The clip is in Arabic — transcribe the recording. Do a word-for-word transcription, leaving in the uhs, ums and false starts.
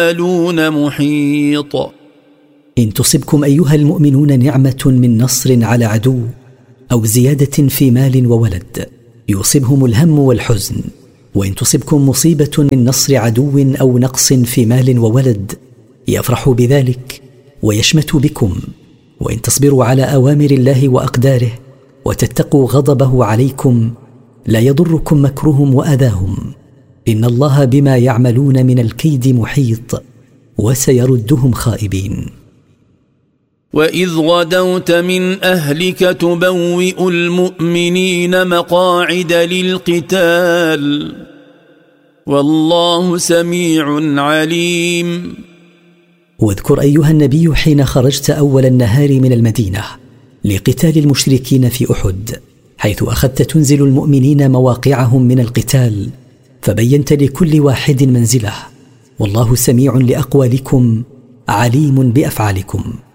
يعملون محيط. إن تصبكم أيها المؤمنون نعمة من نصر على عدو أو زيادة في مال وولد يصيبهم الهم والحزن، وإن تصبكم مصيبة من نصر عدو أو نقص في مال وولد يفرحوا بذلك ويشمتوا بكم، وإن تصبروا على أوامر الله وأقداره وتتقوا غضبه عليكم لا يضركم مكرهم وأذاهم، إن الله بما يعملون من الكيد محيط وسيردهم خائبين. وإذ غدوت من أهلك تبوئ المؤمنين مقاعد للقتال والله سميع عليم. واذكر أيها النبي حين خرجت أول النهار من المدينة لقتال المشركين في أحد، حيث أخذت تنزل المؤمنين مواقعهم من القتال، فبينت لكل واحد منزله، والله سميع لأقوالكم عليم بأفعالكم.